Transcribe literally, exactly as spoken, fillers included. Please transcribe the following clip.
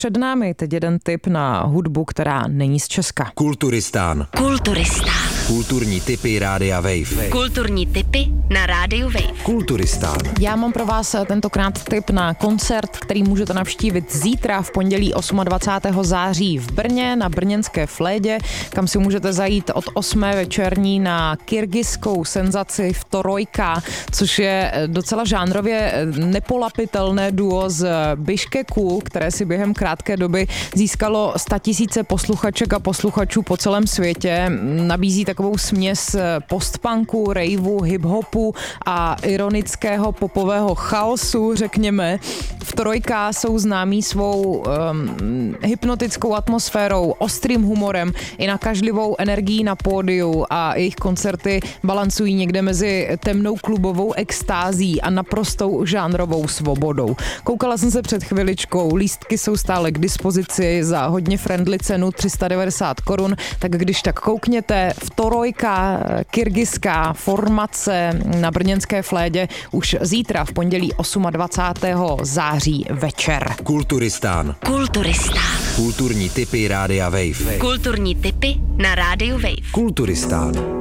Před námi teď jeden tip na hudbu, která není z Česka. Kulturistán. Kulturistán. Kulturní tipy Rádia Wave. Kulturní tipy na Rádiu Wave. Kulturistán. Já mám pro vás tentokrát tip na koncert, který můžete navštívit zítra v pondělí dvacátého osmého září v Brně na brněnské Flédě, kam si můžete zajít od osmé večerní na kyrgyzskou senzaci Vtorojka, což je docela žánrově nepolapitelné duo z Biškeku, které si během krátké doby získalo statisíce posluchaček a posluchačů po celém světě. Nabízí takovou směs postpunku, raveu, hiphopu a ironického popového chaosu, řekněme. Vtorojka jsou známí svou um, hypnotickou atmosférou, ostrým humorem i nakažlivou energií na pódiu a jejich koncerty balancují někde mezi temnou klubovou extází a naprostou žánrovou svobodou. Koukala jsem se před chviličkou, lístky jsou stále k dispozici za hodně friendly cenu tři sta devadesát korun, tak když tak koukněte. Vtorojka, kyrgyzská formace na brněnské Flédě už zítra v pondělí dvacátého osmého září večer. Kulturistán. Kulturistán. Kulturní tipy Rádia Wave. Kulturní tipy na Rádiu Wave. Kulturistán.